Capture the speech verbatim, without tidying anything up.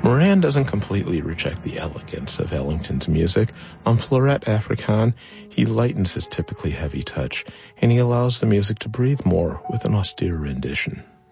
Moran doesn't completely reject the elegance of Ellington's music. On Fleuret Africaine, he lightens his typically heavy touch, and he allows the music to breathe more with an austere rendition.